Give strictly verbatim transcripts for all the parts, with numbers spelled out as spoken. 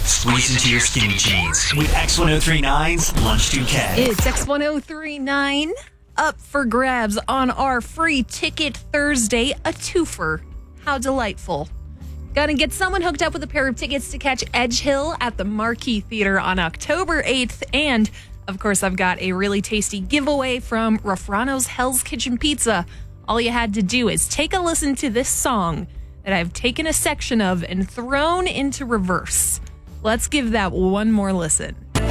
Squeeze into your skinny jeans with X ten thirty-nine's Lunch two K. It's X ten thirty-nine up for grabs on our free ticket Thursday, a twofer. How delightful. Gonna get someone hooked up with a pair of tickets to catch Edge Hill at the Marquee Theater on October eighth. And, of course, I've got a really tasty giveaway from Raffrano's Hell's Kitchen Pizza. All you had to do is take a listen to this song that I've taken a section of and thrown into reverse. Let's give that one more listen.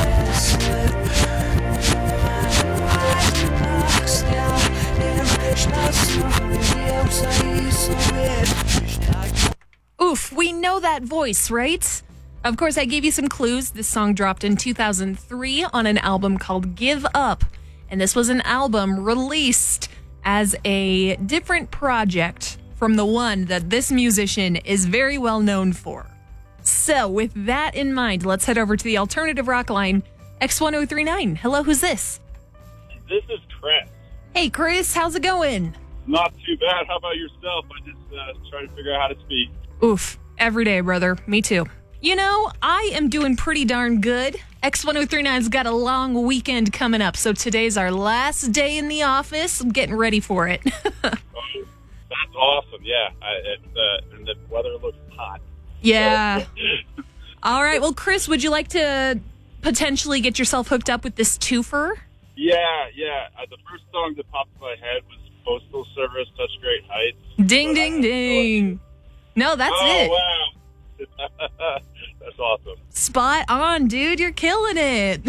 Oof, we know that voice, right? Of course, I gave you some clues. This song dropped in two thousand three on an album called Give Up. And this was an album released as a different project from the one that this musician is very well known for. So, with that in mind, let's head over to the alternative rock line, X ten thirty-nine. Hello, who's this? This is Chris. Hey, Chris, how's it going? Not too bad. How about yourself? I just uh, trying to figure out how to speak. Oof, every day, brother. Me too. You know, I am doing pretty darn good. X ten thirty-nine's got a long weekend coming up, so today's our last day in the office. I'm getting ready for it. Oh, that's awesome. Yeah, I, it's, uh, and the weather looks hot. Yeah. All right. Well, Chris, would you like to potentially get yourself hooked up with this twofer? Yeah, yeah. Uh, the first song that popped in my head was Postal Service, Such Great Heights. Ding, ding, ding. No, that's oh, it. Wow. That's awesome. Spot on, dude. You're killing it.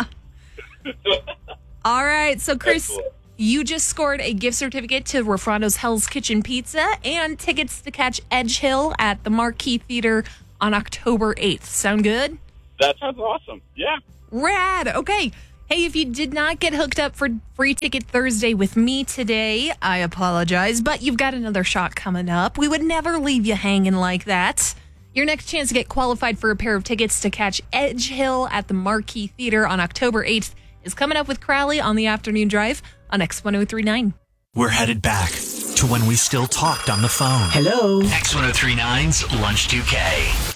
All right. So, Chris, excellent. You just scored a gift certificate to Raffrano's Hell's Kitchen Pizza and tickets to catch Edge Hill at the Marquee Theater on October eighth. Sound good? That sounds awesome. Yeah. Rad. Okay. Hey, if you did not get hooked up for Free Ticket Thursday with me today, I apologize, but you've got another shot coming up. We would never leave you hanging like that. Your next chance to get qualified for a pair of tickets to catch Edge Hill at the Marquee Theater on October eighth is coming up with Crowley on the afternoon drive on X ten thirty-nine. We're headed back to when we still talked on the phone. Hello. X ten thirty-nine's Lunch two K.